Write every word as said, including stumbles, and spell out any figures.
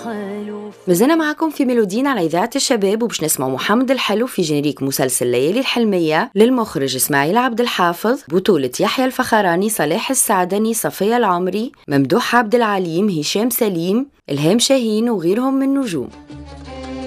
مازلنا معكم في ميلودين على إذاعة الشباب، وبش نسمع محمد الحلو في جنريك مسلسل ليالي الحلمية للمخرج إسماعيل عبد الحافظ، بطولة يحيى الفخراني، صلاح السعدني، صفية العمري، ممدوح عبد العليم، هشام سليم، إلهام شاهين وغيرهم من نجوم.